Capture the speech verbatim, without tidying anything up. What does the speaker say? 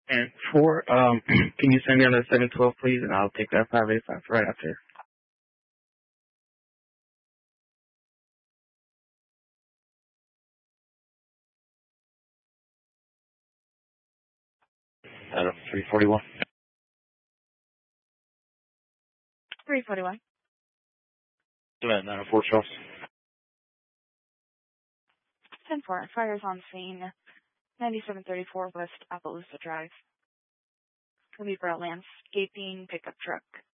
And four, um, can you send me on the seven twelve, please? And I'll take that five eight five right after. Adam, three forty-one. three forty-one. Demand nine oh four, Charles. ten four. Fires on scene. ninety-seven thirty-four West Appaloosa Drive. Libra Landscaping pickup truck.